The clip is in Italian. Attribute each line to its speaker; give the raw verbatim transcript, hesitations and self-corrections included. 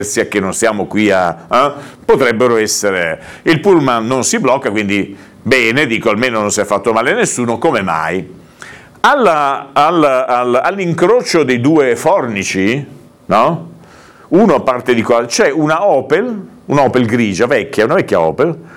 Speaker 1: sia che non siamo qui a... Eh, potrebbero essere... Il pullman non si blocca, quindi bene, dico, almeno non si è fatto male a nessuno, come mai? Alla, alla, alla, all'incrocio dei due fornici, no? Uno parte di qua, c'è una Opel, una Opel grigia, vecchia, una vecchia Opel,